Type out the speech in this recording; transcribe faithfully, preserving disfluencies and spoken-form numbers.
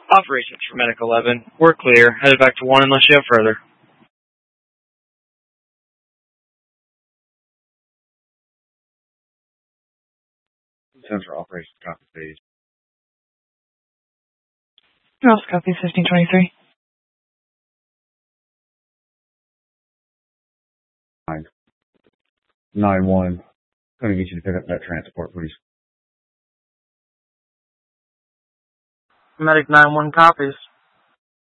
Operations for Medic eleven. We're clear. Headed back to one unless you have further. Central Operations copy, please. Ross copy fifteen twenty-three. Nine. Nine one. I'm going to get you to pick up that transport, please. Medic nine one copies.